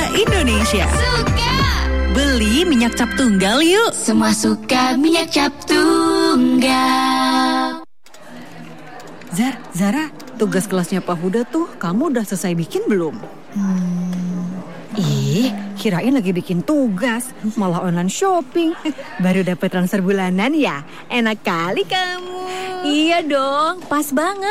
se-Indonesia. Suka! Beli minyak cap tunggal yuk. Semua suka minyak cap tunggal. Zara, tugas kelasnya Pak Huda tuh kamu udah selesai bikin belum? Kirain lagi bikin tugas, malah online shopping. Baru dapat transfer bulanan ya? Enak kali kamu. Iya dong, pas banget.